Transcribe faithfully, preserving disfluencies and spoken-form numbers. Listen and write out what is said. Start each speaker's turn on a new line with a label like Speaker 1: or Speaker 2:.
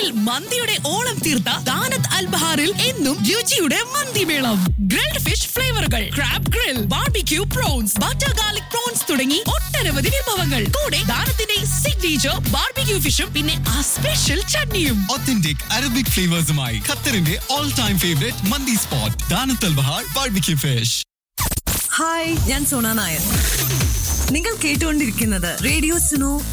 Speaker 1: ഖത്തറിൽ മന്തിയുടെ ഓളം തീർത്ത ദാനത്ത് അൽ ബഹാറിൽ എന്നും രുചിയുടെ മന്തിമേളം. Grilled fish ഫ്ലേവറുകൾ, crab grill, barbecue prawns, butter garlic prawns തുടങ്ങി ഒട്ടനവധി വിഭവങ്ങൾ. കൂടെ ദാനത്തിന്റെ സിഗ്നേച്ചർ ബാർബിക്യൂ ഫിഷും പിന്നെ ആ സ്പെഷ്യൽ ചട്നിയും.
Speaker 2: Authentic Arabic flavors-മായി ഖത്തറിന്റെ all time favorite മന്തി സ്പോട്ട് ദാനത്ത് അൽ ബഹാർ ബാർബിക്യൂ ഫിഷ്.
Speaker 3: ഹായ്, ഞാൻ സോന നായർ. നിങ്ങൾ കേട്ടുകൊണ്ടിരിക്കുന്നത് റേഡിയോ സുനോ